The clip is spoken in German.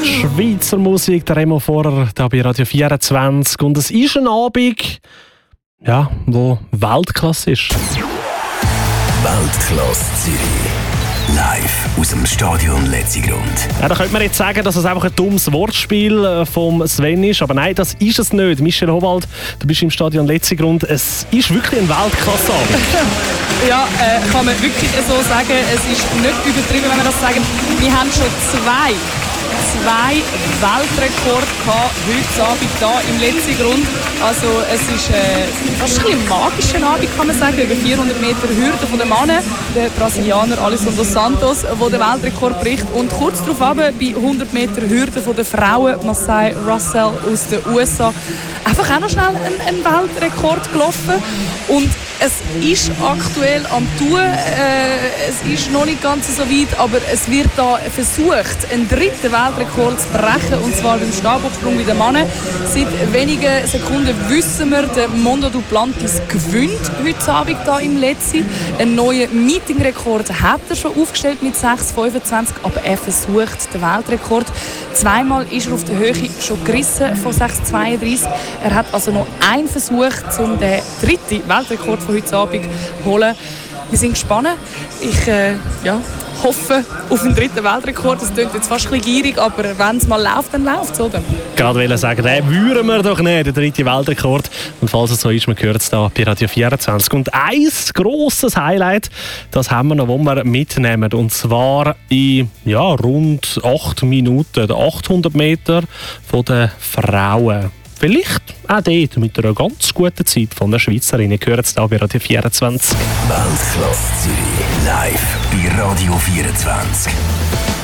Schweizer Musik, der Remo Vorer, da bei Radio 24. Und es ist ein Abend, ja, wo Weltklasse ist. Weltklasse Zürich. Live aus dem Stadion Letzigrund. Ja, da könnte man jetzt sagen, dass es einfach ein dummes Wortspiel vom Sven ist. Aber nein, das ist es nicht. Michel Howald, du bist im Stadion Letzigrund. Es ist wirklich ein Weltklasse-Abend. Ja, kann man wirklich so sagen. Es ist nicht übertrieben, wenn wir das sagen. Wir haben schon zwei Weltrekorde gehabt, heute Abend hier im Letzigrund. Also es ist fast ein magischer Abend, kann man sagen. Über 400 Meter Hürde von den Männern. Der Brasilianer Alisson dos Santos, der den Weltrekord bricht. Und kurz darauf bei 100 Meter Hürde von den Frauen, Masai Russell aus den USA. Einfach auch noch schnell ein Weltrekord gelaufen. Und es ist aktuell am Tun. Es ist noch nicht ganz so weit, aber es wird da versucht, einen dritten Weltrekord zu brechen, und zwar beim Stabhochsprung bei den Männern. Seit wenigen Sekunden wissen wir, der Mondo Duplantis gewinnt heute Abend hier im Letzi. Einen neuen Meetingrekord hat er schon aufgestellt mit 6,25, aber er versucht den Weltrekord. Zweimal ist er auf der Höhe schon gerissen von 6,32. Er hat also noch einen Versuch, um den dritten Weltrekord von heute Abend zu holen. Wir sind gespannt. Ich hoffe auf einen dritten Weltrekord. Das klingt jetzt fast ein bisschen gierig, aber wenn es mal läuft, dann läuft es, oder? Gerade wollte sagen, den würden wir doch nicht, der dritte Weltrekord. Und falls es so ist, man hört es hier bei Radio 24. Und ein grosses Highlight, das haben wir noch, das wir mitnehmen. Und zwar in rund 8 Minuten, der 800 Meter von den Frauen. Vielleicht auch dort mit einer ganz guten Zeit von der Schweizerin. Ihr hört es hier bei Radio 24. Weltklasse Zürich. Live bei Radio 24.